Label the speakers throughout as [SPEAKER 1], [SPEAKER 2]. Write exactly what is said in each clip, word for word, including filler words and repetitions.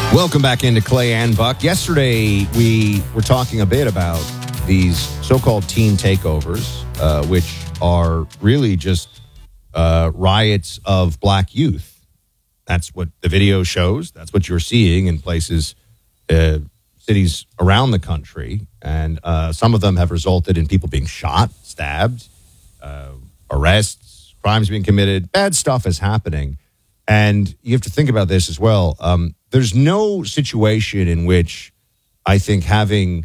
[SPEAKER 1] Welcome back into Clay and Buck. Yesterday, we were talking a bit about these so-called teen takeovers, uh, which are really just uh, riots of black youth. That's what the video shows. That's what you're seeing in places, uh, cities around the country. And uh, some of them have resulted in people being shot, stabbed, uh, arrests, crimes being committed. Bad stuff is happening. And you have to think about this as well. Um, there's no situation in which I think having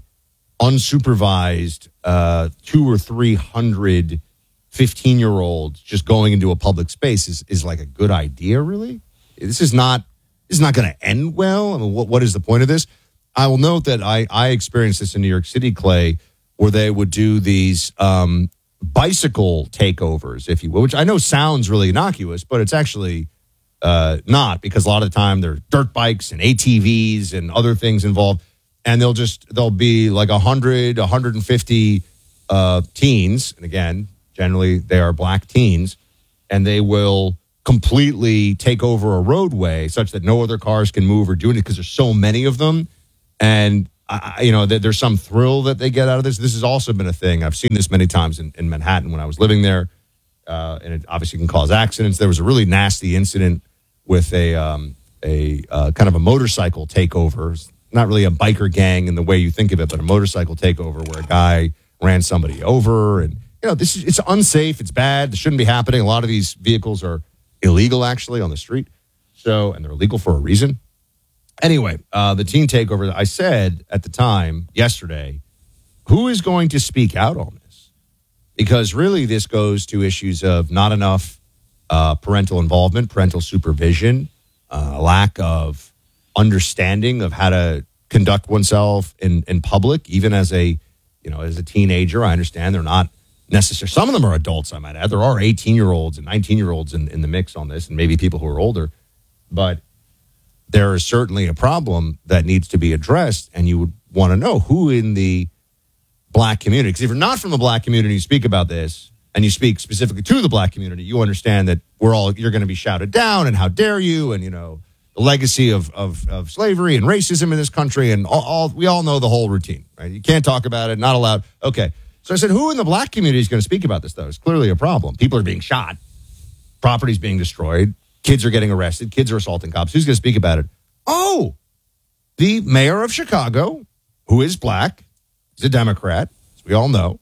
[SPEAKER 1] unsupervised uh, two or three hundred fifteen-year-olds just going into a public space is, is like a good idea, really. This is not this is not going to end well. I mean, what, what is the point of this? I will note that I, I experienced this in New York City, Clay, where they would do these um, bicycle takeovers, if you will, which I know sounds really innocuous, but it's actually... Uh, not, because a lot of the time there are dirt bikes and A T Vs and other things involved, and they'll just they'll be like one hundred, one hundred fifty uh, teens, and again, generally they are black teens, and they will completely take over a roadway such that no other cars can move or do it because there's so many of them, and I, you know, there's some thrill that they get out of this. This has also been a thing. I've seen this many times in, in Manhattan when I was living there, uh, and it obviously can cause accidents. There was a really nasty incident with a um, a uh, kind of a motorcycle takeover. It's not really a biker gang in the way you think of it, but a motorcycle takeover where a guy ran somebody over. And, you know, this is, it's unsafe. It's bad. This shouldn't be happening. A lot of these vehicles are illegal, actually, on the street. So, and they're illegal for a reason. Anyway, uh, the teen takeover, I said at the time, yesterday, who is going to speak out on this? Because really this goes to issues of not enough Uh, parental involvement, parental supervision, uh, lack of understanding of how to conduct oneself in, in public, even as a, you know, as a teenager. I understand they're not necessary. Some of them are adults, I might add. There are eighteen-year-olds and nineteen-year-olds in, in the mix on this, and maybe people who are older. But there is certainly a problem that needs to be addressed, and you would want to know who in the black community, because if you're not from the black community, you speak about this, and you speak specifically to the black community, you understand that we're all you're going to be shouted down, and how dare you, and you know the legacy of of, of slavery and racism in this country, and all, all we all know the whole routine, right? You can't talk about it, not allowed. Okay, so I said, who in the black community is going to speak about this? Though it's clearly a problem. People are being shot, property's being destroyed, kids are getting arrested, kids are assaulting cops. Who's going to speak about it? Oh, the mayor of Chicago, who is black, is a Democrat, as we all know.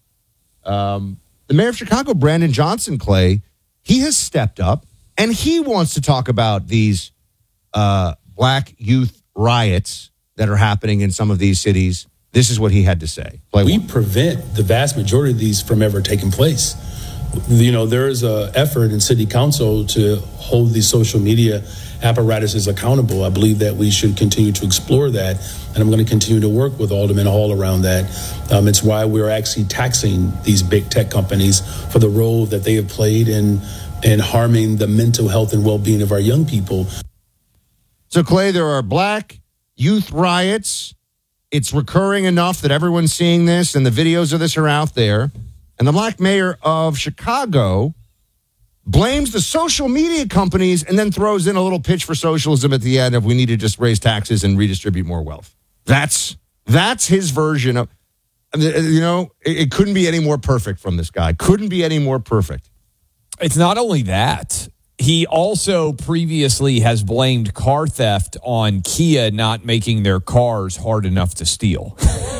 [SPEAKER 1] Um. The mayor of Chicago, Brandon Johnson, Clay, he has stepped up, and he wants to talk about these uh, black youth riots that are happening in some of these cities. This is what he had to say. Play
[SPEAKER 2] we
[SPEAKER 1] one.
[SPEAKER 2] prevent the vast majority of these from ever taking place. You know, there is an effort in city council to hold these social media apparatuses accountable. I believe that we should continue to explore that, and I'm going to continue to work with Alderman Hall around that. Um, it's why we're actually taxing these big tech companies for the role that they have played in, in harming the mental health and well-being of our young people.
[SPEAKER 1] So, Clay, there are black youth riots. It's recurring enough that everyone's seeing this, and the videos of this are out there. And the black mayor of Chicago blames the social media companies and then throws in a little pitch for socialism at the end of we need to just raise taxes and redistribute more wealth. That's that's his version of, you know, it, it couldn't be any more perfect from this guy. Couldn't be any more perfect.
[SPEAKER 3] It's not only that. He also previously has blamed car theft on Kia not making their cars hard enough to steal.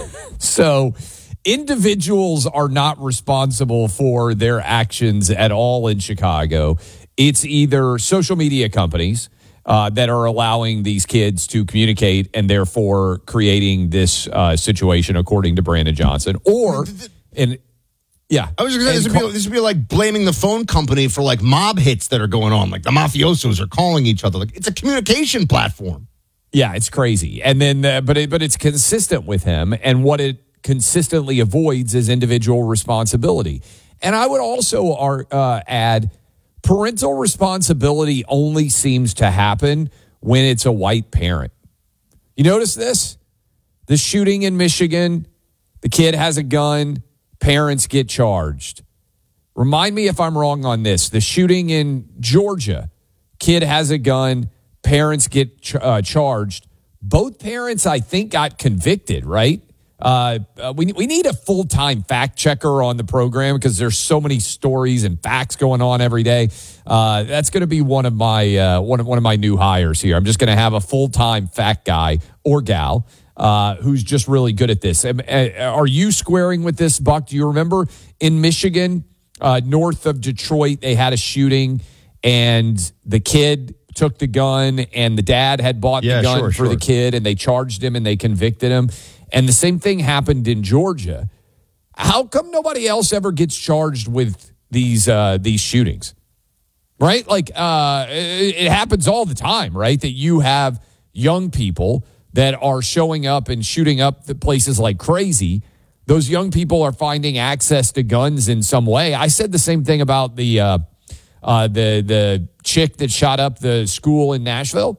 [SPEAKER 3] So individuals are not responsible for their actions at all in Chicago. It's either social media companies uh, that are allowing these kids to communicate and therefore creating this uh, situation, according to Brandon Johnson, or and yeah,
[SPEAKER 1] I was going to say this would, be, this would be like blaming the phone company for like mob hits that are going on, like the mafiosos are calling each other. Like it's a communication platform.
[SPEAKER 3] Yeah, it's crazy, and then uh, but it, but it's consistent with him, and what it consistently avoids is individual responsibility. And I would also uh, add, parental responsibility only seems to happen when it's a white parent. You notice this? The shooting in Michigan, the kid has a gun, parents get charged. Remind me if I'm wrong on this. The shooting in Georgia, kid has a gun, parents get ch- uh, charged. both parents, I think, got convicted, right? Uh, uh, we we need a full-time fact checker on the program because there's so many stories and facts going on every day. Uh, that's going to be one of my uh, one of one of my new hires here. I'm just going to have a full-time fact guy or gal uh, who's just really good at this. Um, uh, are you squaring with this, Buck? Do you remember in Michigan, uh, north of Detroit, they had a shooting and the kid took the gun and the dad had bought
[SPEAKER 1] yeah,
[SPEAKER 3] the gun
[SPEAKER 1] sure,
[SPEAKER 3] for
[SPEAKER 1] sure.
[SPEAKER 3] the kid and they charged him and they convicted him. And the same thing happened in Georgia. How come nobody else ever gets charged with these uh, these shootings? Right? Like, uh, it, it happens all the time, right? That you have young people that are showing up and shooting up the places like crazy. Those young people are finding access to guns in some way. I said the same thing about the uh, uh, the the chick that shot up the school in Nashville.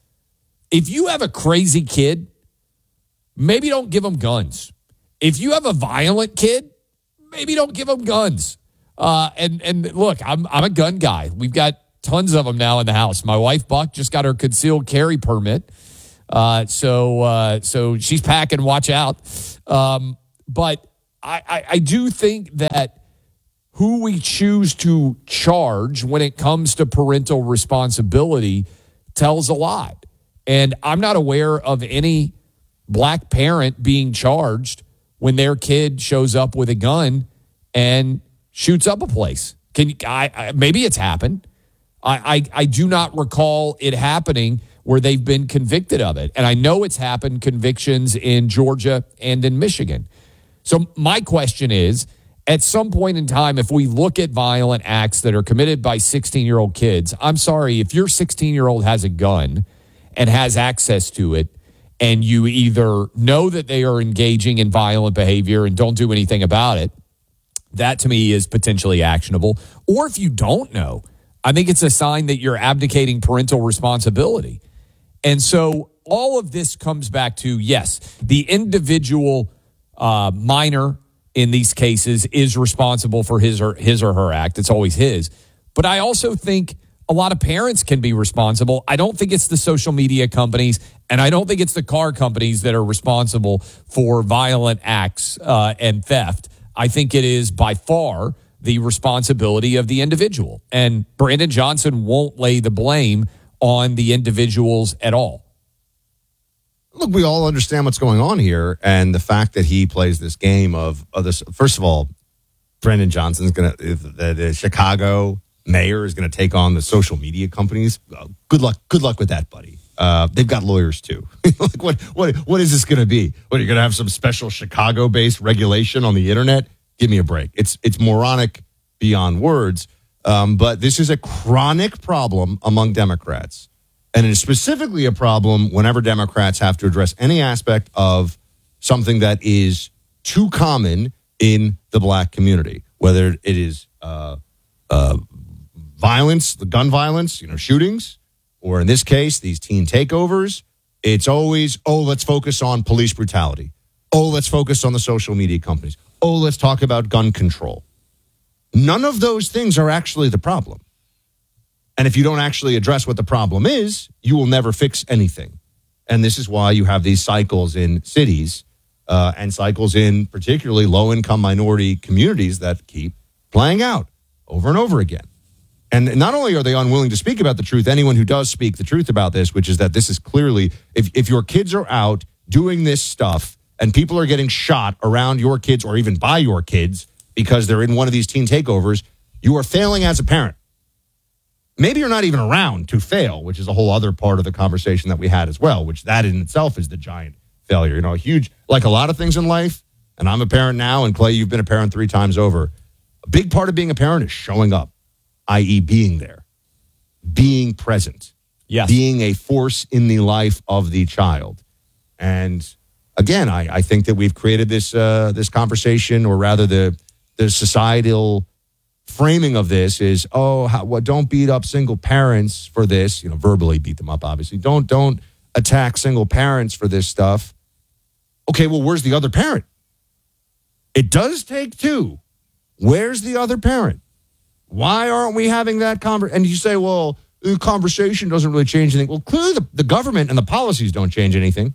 [SPEAKER 3] If you have a crazy kid, maybe don't give them guns. If you have a violent kid, maybe don't give them guns. Uh, and and look, I'm I'm a gun guy. We've got tons of them now in the house. My wife Buck just got her concealed carry permit, uh, so uh, so she's packing. Watch out. Um, but I, I I do think that who we choose to charge when it comes to parental responsibility tells a lot. And I'm not aware of any black parent being charged when their kid shows up with a gun and shoots up a place. Can I, I maybe it's happened. I, I I do not recall it happening where they've been convicted of it. And I know it's happened, convictions in Georgia and in Michigan. So my question is, at some point in time, if we look at violent acts that are committed by sixteen-year-old kids, I'm sorry, if your sixteen-year-old has a gun and has access to it, and you either know that they are engaging in violent behavior and don't do anything about it, that to me is potentially actionable. Or if you don't know, I think it's a sign that you're abdicating parental responsibility. And so all of this comes back to, yes, the individual uh, minor in these cases is responsible for his or his or her act. It's always his. But I also think a lot of parents can be responsible. I don't think it's the social media companies, and I don't think it's the car companies that are responsible for violent acts uh, and theft. I think it is by far the responsibility of the individual. And Brandon Johnson won't lay the blame on the individuals at all.
[SPEAKER 1] Look, we all understand what's going on here, and the fact that he plays this game of, of this. First of all, Brandon Johnson's going to, the, the Chicago mayor is going to take on the social media companies. Uh, good luck. Good luck with that, buddy. Uh, they've got lawyers too. Like what? What? What is this going to be? What, are you going to have some special Chicago-based regulation on the internet? Give me a break. It's it's moronic beyond words. Um, but this is a chronic problem among Democrats, and it is specifically a problem whenever Democrats have to address any aspect of something that is too common in the black community, whether it is uh, uh, violence, the gun violence, you know, shootings, or in this case, these teen takeovers. It's always, oh, let's focus on police brutality. Oh, let's focus on the social media companies. Oh, let's talk about gun control. None of those things are actually the problem. And if you don't actually address what the problem is, you will never fix anything. And this is why you have these cycles in cities uh, and cycles in particularly low-income minority communities that keep playing out over and over again. And not only are they unwilling to speak about the truth, anyone who does speak the truth about this, which is that this is clearly, if, if your kids are out doing this stuff and people are getting shot around your kids or even by your kids because they're in one of these teen takeovers, you are failing as a parent. Maybe you're not even around to fail, which is a whole other part of the conversation that we had as well, which that in itself is the giant failure. You know, a huge, like a lot of things in life, and I'm a parent now, and Clay, you've been a parent three times over. A big part of being a parent is showing up, that is being there, being present,
[SPEAKER 3] yes.
[SPEAKER 1] being a force in the life of the child. And again, I, I think that we've created this uh, this conversation, or rather the the societal framing of this is, oh, how, well, don't beat up single parents for this. You know, verbally beat them up, obviously. Don't don't attack single parents for this stuff. Okay, well, where's the other parent? It does take two. Where's the other parent? Why aren't we having that conversation? And you say, well, the conversation doesn't really change anything. Well, clearly the, the government and the policies don't change anything.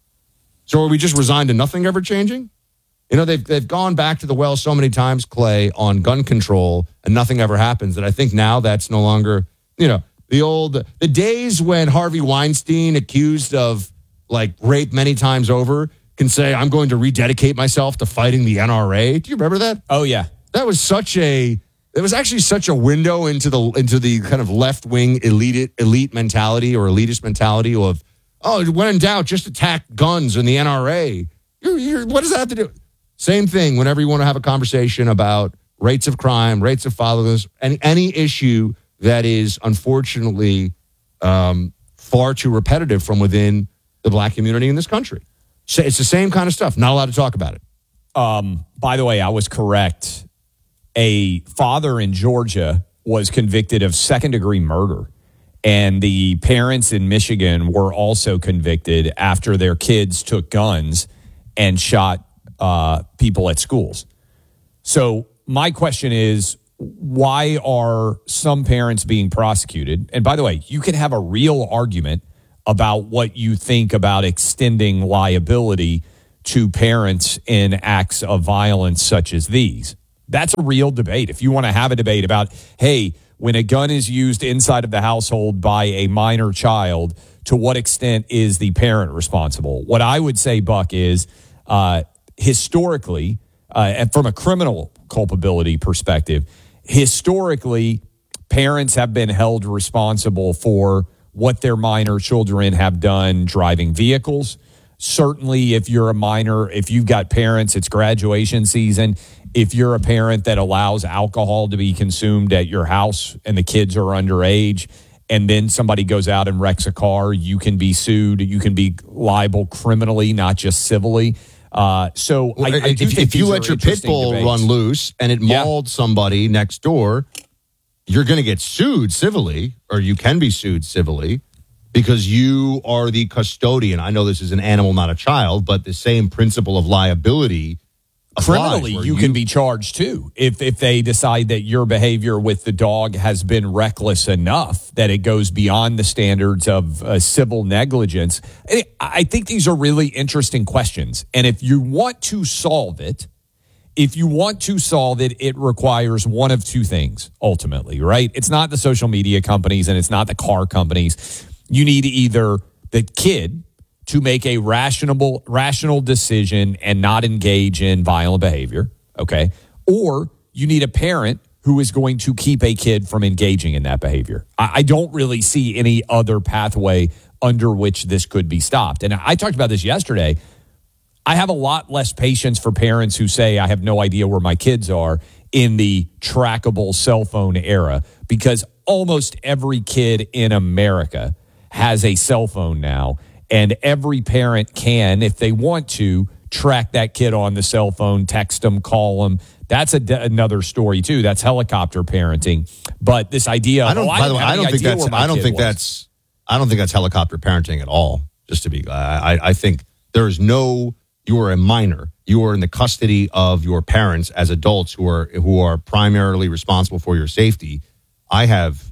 [SPEAKER 1] So are we just resigned to nothing ever changing? You know, they've, they've gone back to the well so many times, Clay, on gun control, and nothing ever happens, that I think now that's no longer, you know, the old, the days when Harvey Weinstein, accused of, like, rape many times over, can say, I'm going to rededicate myself to fighting the N R A. Do you remember that?
[SPEAKER 3] Oh, yeah.
[SPEAKER 1] That was such a, it was actually such a window into the into the kind of left-wing elite elite mentality or elitist mentality of, oh, when in doubt, just attack guns and the N R A. You're, you're, what does that have to do? Same thing whenever you want to have a conversation about rates of crime, rates of fatherlessness, and any issue that is unfortunately um, far too repetitive from within the black community in this country. So it's the same kind of stuff. Not allowed to talk about it.
[SPEAKER 3] Um, by the way, I was correct. A father in Georgia was convicted of second-degree murder, and the parents in Michigan were also convicted after their kids took guns and shot uh, people at schools. So my question is, why are some parents being prosecuted? And by the way, you can have a real argument about what you think about extending liability to parents in acts of violence such as these. That's a real debate. If you want to have a debate about, hey, when a gun is used inside of the household by a minor child, to what extent is the parent responsible? What I would say, Buck, is uh, historically, uh, and from a criminal culpability perspective, historically, parents have been held responsible for what their minor children have done driving vehicles. Certainly, if you're a minor, if you've got parents, it's graduation season. If you're a parent that allows alcohol to be consumed at your house and the kids are underage, and then somebody goes out and wrecks a car, you can be sued. You can be liable criminally, not just civilly. Uh, so
[SPEAKER 1] well,
[SPEAKER 3] I, I do
[SPEAKER 1] if,
[SPEAKER 3] think
[SPEAKER 1] if you let your pit bull debates. run loose and it mauled yeah. somebody next door, you're going to get sued civilly, or you can be sued civilly, because you are the custodian. I know this is an animal, not a child, but the same principle of liability
[SPEAKER 3] criminally, you, you can be charged too if if they decide that your behavior with the dog has been reckless enough that it goes beyond the standards of uh, civil negligence. I think these are really interesting questions, and if you want to solve it, if you want to solve it, it requires one of two things ultimately, right? It's not the social media companies and it's not the car companies. You need either the kid to make a rational, rational decision and not engage in violent behavior, okay? Or you need a parent who is going to keep a kid from engaging in that behavior. I, I don't really see any other pathway under which this could be stopped. And I talked about this yesterday. I have a lot less patience for parents who say, I have no idea where my kids are in the trackable cell phone era, because almost every kid in America has a cell phone now. And every parent can, if they want to, track that kid on the cell phone, text them, call them. That's a, another story too. That's helicopter parenting. But this idea, of,
[SPEAKER 1] I don't.
[SPEAKER 3] Oh,
[SPEAKER 1] by the way, I don't think that's. I don't think
[SPEAKER 3] was.
[SPEAKER 1] that's. I don't think that's helicopter parenting at all. Just to be, I, I think there is no. You are a minor. You are in the custody of your parents as adults who are who are primarily responsible for your safety. I have.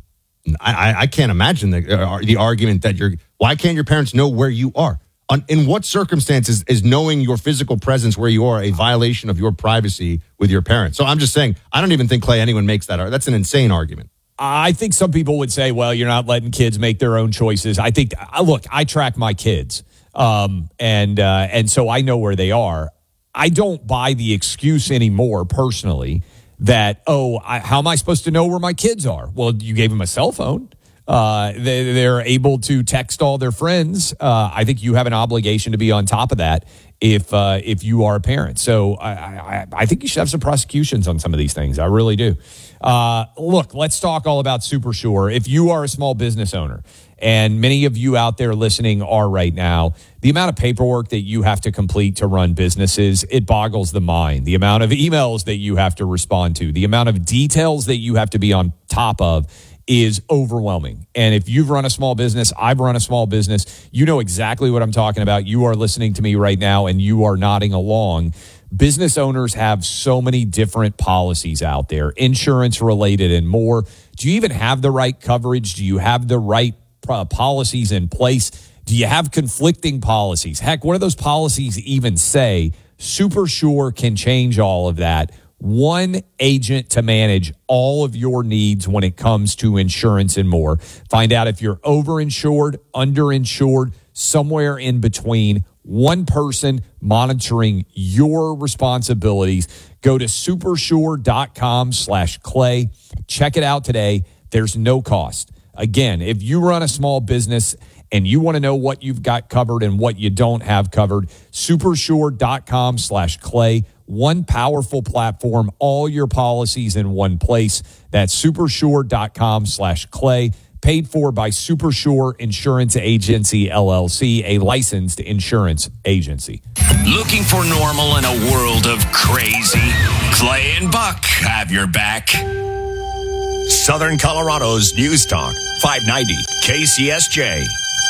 [SPEAKER 1] I, I can't imagine the uh, the argument that you're. Why can't your parents know where you are? On, in what circumstances is knowing your physical presence where you are a violation of your privacy with your parents? So I'm just saying, I don't even think, Clay, anyone makes that. That's an insane argument.
[SPEAKER 3] I think some people would say, well, you're not letting kids make their own choices. I think, look, I track my kids, um, and uh, and so I know where they are. I don't buy the excuse anymore, personally, that, oh, I, how am I supposed to know where my kids are? Well, you gave them a cell phone. Uh, they, they're able to text all their friends. Uh, I think you have an obligation to be on top of that if uh, if you are a parent. So I, I, I think you should have some prosecutions on some of these things. I really do. Uh, look, let's talk all about Super Sure. If you are a small business owner, and many of you out there listening are right now, the amount of paperwork that you have to complete to run businesses, it boggles the mind. The amount of emails that you have to respond to, the amount of details that you have to be on top of is overwhelming. And if you've run a small business, I've run a small business, you know exactly what I'm talking about. You are listening to me right now and you are nodding along Business owners have so many different policies out there, insurance related and more. Do you even have the right coverage? Do you have the right uh, policies in place? Do you have conflicting policies? Heck, what do those policies even say? SuperSure can change all of that. One agent to manage all of your needs when it comes to insurance and more. Find out if you're overinsured, underinsured, somewhere in between. One person monitoring your responsibilities. Go to supersure.com slash clay. Check it out today. There's no cost. Again, if you run a small business and you want to know what you've got covered and what you don't have covered, supersure.com slash clay. One powerful platform, all your policies in one place. That's supersure.com slash clay. Paid for by SuperSure Insurance Agency, L L C, a licensed insurance agency.
[SPEAKER 4] Looking for normal in a world of crazy? Clay and Buck have your back. Southern Colorado's News Talk, five ninety K C S J.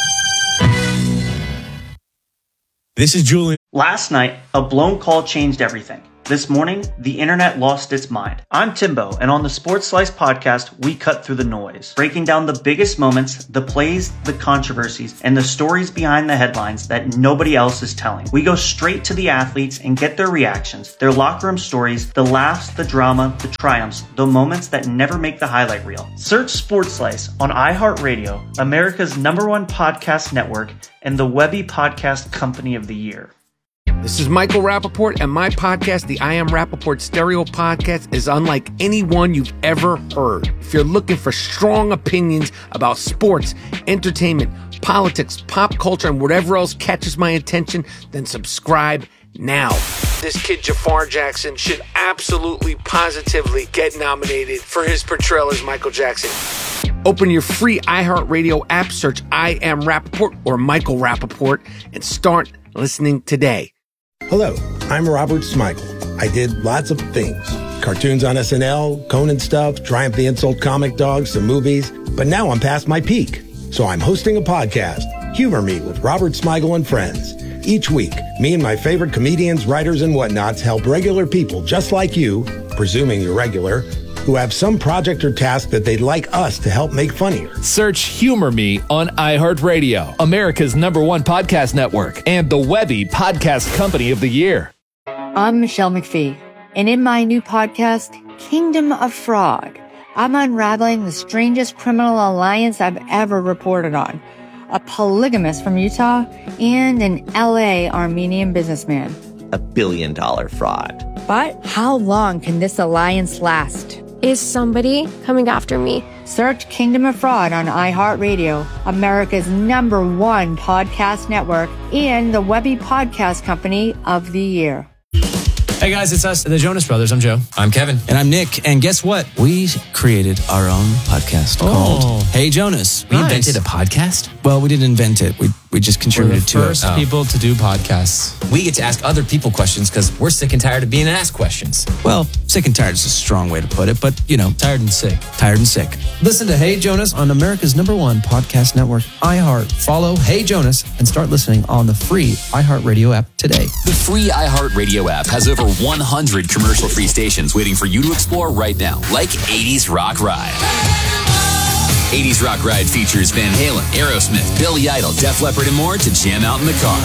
[SPEAKER 5] This is Julian.
[SPEAKER 6] Last night, a blown call changed everything. This morning, the internet lost its mind. I'm Timbo, and on the Sports Slice podcast, we cut through the noise, breaking down the biggest moments, the plays, the controversies, and the stories behind the headlines that nobody else is telling. We go straight to the athletes and get their reactions, their locker room stories, the laughs, the drama, the triumphs, the moments that never make the highlight reel. Search Sports Slice on iHeartRadio, America's number one podcast network, and the Webby Podcast Company of the Year.
[SPEAKER 7] This is Michael Rappaport, and my podcast, the I Am Rappaport Stereo Podcast, is unlike any one you've ever heard. If you're looking for strong opinions about sports, entertainment, politics, pop culture, and whatever else catches my attention, then subscribe now. This kid, Jafar Jackson, should absolutely, positively get nominated for his portrayal as Michael Jackson. Open your free iHeartRadio app, search I Am Rappaport or Michael Rappaport, and start listening today.
[SPEAKER 8] Hello, I'm Robert Smigel. I did lots of things. Cartoons on S N L, Conan stuff, Triumph the Insult Comic Dog, some movies. But now I'm past my peak. So I'm hosting a podcast, Humor Me with Robert Smigel and Friends. Each week, me and my favorite comedians, writers, and whatnots help regular people just like you, presuming you're regular, who have some project or task that they'd like us to help make funnier.
[SPEAKER 9] Search Humor Me on iHeartRadio, America's number one podcast network, and the Webby Podcast Company of the Year.
[SPEAKER 10] I'm Michelle McPhee, and in my new podcast, Kingdom of Fraud, I'm unraveling the strangest criminal alliance I've ever reported on. A polygamist from Utah and an L A Armenian businessman.
[SPEAKER 11] A billion dollar fraud.
[SPEAKER 10] But how long can this alliance last?
[SPEAKER 12] Is somebody coming after me?
[SPEAKER 10] Search Kingdom of Fraud on iHeartRadio, America's number one podcast network, and the Webby Podcast Company of the Year.
[SPEAKER 13] Hey guys, it's us, the Jonas Brothers. I'm Joe.
[SPEAKER 14] I'm Kevin.
[SPEAKER 13] And I'm Nick. And guess what? We created our own podcast oh. called Hey Jonas.
[SPEAKER 14] We
[SPEAKER 13] nice.
[SPEAKER 14] invented a podcast?
[SPEAKER 13] Well, we didn't invent it. We we just contributed to it.
[SPEAKER 14] We're the first
[SPEAKER 13] oh.
[SPEAKER 14] people to do podcasts. We get to ask other people questions because we're sick and tired of being asked questions.
[SPEAKER 13] Well, sick and tired is a strong way to put it, but, you know.
[SPEAKER 14] Tired and sick.
[SPEAKER 13] Tired and sick.
[SPEAKER 14] Listen to Hey Jonas on America's number one podcast network, iHeart. Follow Hey Jonas and start listening on the free iHeartRadio app today.
[SPEAKER 15] The free iHeartRadio app has over one hundred commercial-free stations waiting for you to explore right now, like eighties Rock Ride. eighties Rock Ride features Van Halen, Aerosmith, Billy Idol, Def Leppard, and more to jam out in the car.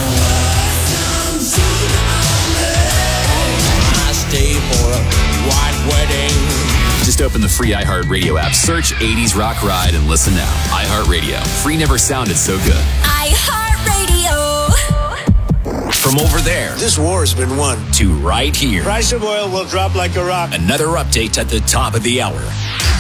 [SPEAKER 16] I stay for a white wedding.
[SPEAKER 15] Just open the free iHeartRadio app, search eighties Rock Ride, and listen now. iHeartRadio. Free never sounded so good.
[SPEAKER 17] iHeartRadio.
[SPEAKER 15] From over there,
[SPEAKER 18] this war has been won,
[SPEAKER 15] to right here.
[SPEAKER 18] Price of oil will drop like a rock.
[SPEAKER 15] Another update at the top of the hour.